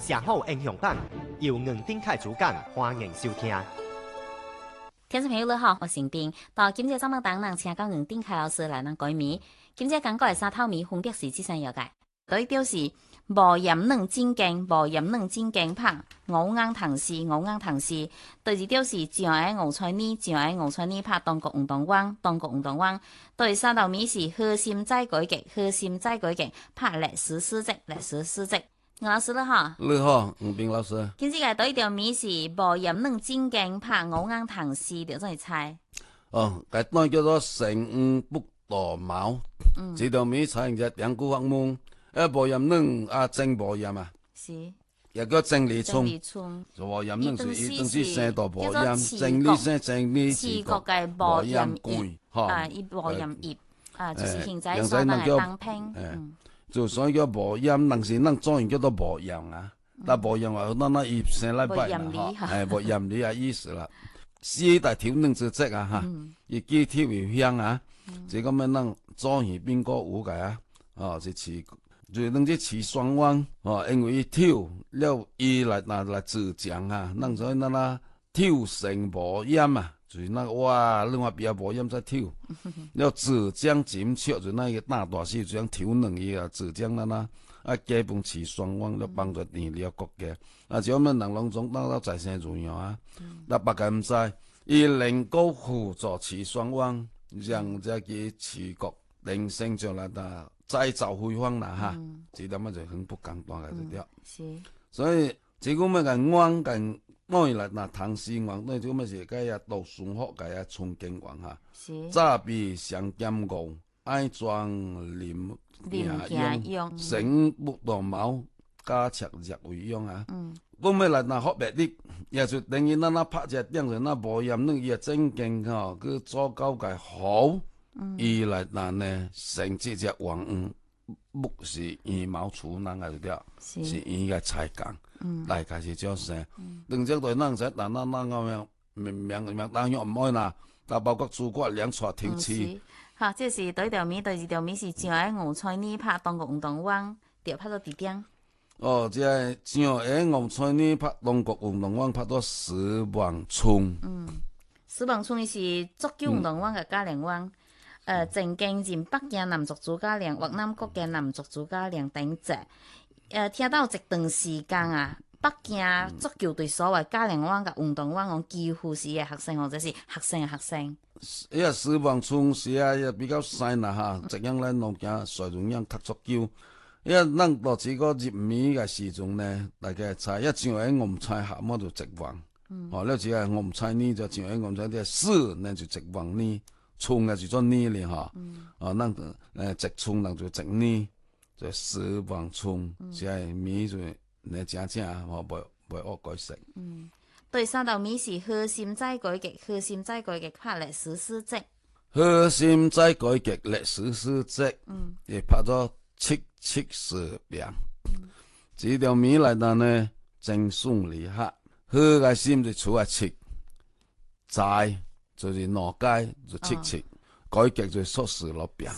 社好影响党，由黄丁凯主讲，欢迎收听。 听众朋友你好，我是斌。到今日节目当中，请到黄丁凯老师来咱改名。今日讲过的三套米分别是这三样嘅，第一条是无盐软真劲，无盐软真劲拍五硬糖丝，五硬糖丝。第二条是上海牛菜泥，上海牛菜泥拍中国运动网，中国运动网。第三道米是核心再改革，核心再改革拍历史史迹，历史史迹。吴老师你好， 你好，吴斌老师。 今次嘅第一条米是无盐软真劲拍五硬糖丝，就种菜。 哦，cái nói叫做成不多毛。這條米採用隻兩股發夢，無鹽嫩啊，蒸無鹽啊。 是。 又叫蒸梨葱。就無鹽嫩是伊當時生到無鹽，蒸梨生蒸梨刺角嘅無鹽葉，啊，伊無鹽葉，啊，就是現在所講嘅當拼。 就所以叫無鹽，但是咱做人叫做無鹽啊。但無鹽話咱那葉生禮拜啦，嚇，無鹽梨啊意思啦。四大調嫩之質啊，嚇，伊幾調又香啊。即咁樣咱做魚邊個有嘅啊，哦，是飼，就咱即飼雙灣，哦，因為伊調了伊來自強啊，咱所以咱啦調成無鹽啊。就是那個哇，另外邊無鹽再挑，了自將剪切，就那個大大細將挑嫩伊啊，自將咱啦啊基本飼雙灣了幫助你了國家，啊就我們人攏總當到在生如樣啊，那別個唔知，伊能夠輔助飼雙灣，讓這個飼國能生將來的再造輝煌啦哈，這點乜就很不簡單嘅這條，所以這個乜個灣跟我來那唐詩王，那這個乜是個呀讀書學個呀春經王哈，早比上劍傲，愛裝林用，成不多毛，加赤日為用啊。我咪來那學別啲，也就等於那拍隻點就那無鹽那嘢真勁吼，佢做到個好，伊來那呢成這隻王不是羽毛出那個條，是伊個才幹。大概是這樣，等這對咱在那個明當然唔愛啦，但包括諸葛亮帶條刺。 好，這是第一條米，第二條米是上海牛菜泥拍中國運動網，就拍到幾點？ 哦，這上海牛菜泥拍中國運動網拍到石望村。 石望村是足球運動網嘅嘉陵灣。正經前北京男足主教練，越南國嘅男足主教練等者。聽到一段時間啊，北京足球隊所謂嘉陵灣嘅運動灣，幾乎是嘅學生或者是學生嘅學生。 伊個石望村是啊，也比較細啦嚇，這樣咱農家隨種樣踢足球。因為咱到這個入米嘅時陣呢，大家猜一上喺我唔猜下麼就直旺。哦，了解我唔猜呢就上喺我唔猜啲事，呢就直旺呢，村嘅就做呢咧嚇。哦，咱直村人就直呢。就石望村，即係米就你正哦，袂惡改食。 第三道米是核心再改革，核心再改革拍歷史史跡。 核心再改革歷史史跡，亦拍咗七十遍。這條米嚟到呢，真順利哈。核個心就出來七，再就是腦街就七。改革就縮十六遍，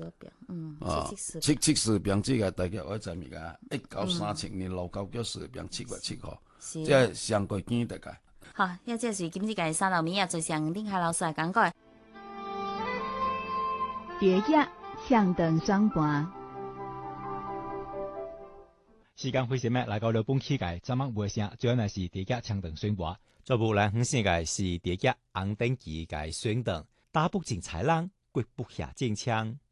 七十遍，這個大家我知咪噶？1937年6月10日7月7號，即係上個見大家。 好，呢這是今次嘅三道米啊，就像丁海老師講過。 疊價相等雙盤。 時間非常咩？嚟到了本期嘅節目回聲，最後呢是疊價相等雙盤，做部來顯示嘅是疊價紅燈記嘅雙等。打不進豺狼，quyết不下戰槍。